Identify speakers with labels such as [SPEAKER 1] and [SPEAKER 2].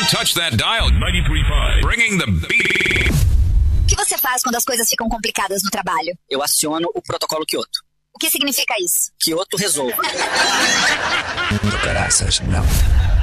[SPEAKER 1] Don't touch that dial. 93.5. Bringing the beat.
[SPEAKER 2] O que você faz quando as coisas ficam complicadas no trabalho?
[SPEAKER 3] Eu aciono o protocolo Kyoto.
[SPEAKER 2] O que significa isso?
[SPEAKER 3] Kyoto resolve.
[SPEAKER 4] Do caraças, não.